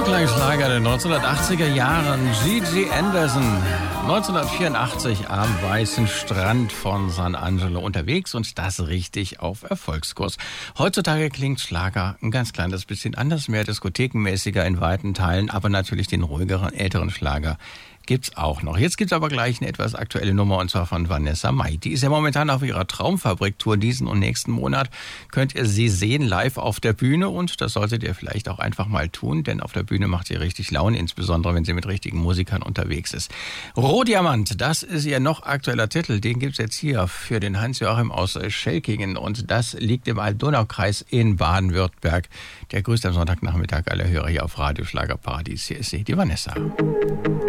Durchgangsschlager der 1980er Jahren. Gigi Anderson, 1984 am weißen Strand von San Angelo unterwegs und das richtig auf Erfolgskurs. Heutzutage klingt Schlager ein ganz kleines bisschen anders, mehr diskothekenmäßiger in weiten Teilen, aber natürlich den ruhigeren, älteren Schlager gibt's auch noch. Jetzt gibt's aber gleich eine etwas aktuelle Nummer und zwar von Vanessa Mai. Die ist ja momentan auf ihrer Traumfabrik-Tour. Diesen und nächsten Monat könnt ihr sie sehen live auf der Bühne und das solltet ihr vielleicht auch einfach mal tun, denn auf der Bühne macht sie richtig Laune, insbesondere wenn sie mit richtigen Musikern unterwegs ist. Rohdiamant, das ist ihr noch aktueller Titel. Den gibt's jetzt hier für den Hans-Joachim aus Schelkingen und das liegt im Alb-Donau-Kreis in Baden-Württemberg. Der grüßt am Sonntagnachmittag alle Hörer hier auf Radio Schlagerparadies. Hier ist sie, die Vanessa.